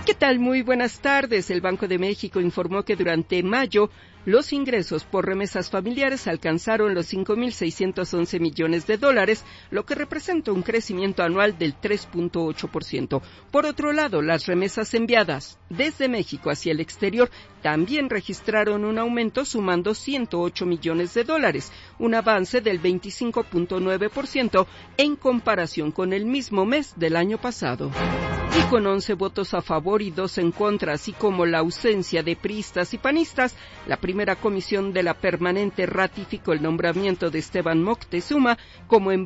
¿Qué tal? Muy buenas tardes. El Banco de México informó que durante mayo los ingresos por remesas familiares alcanzaron los 5.611 millones de dólares, lo que representa un crecimiento anual del 3.8%. Por otro lado, las remesas enviadas desde México hacia el exterior también registraron un aumento sumando 108 millones de dólares, un avance del 25.9% en comparación con el mismo mes del año pasado. Y con 11 votos a favor y 2 en contra, así como la ausencia de priistas y panistas, la primera comisión de la permanente ratificó el nombramiento de Esteban Moctezuma como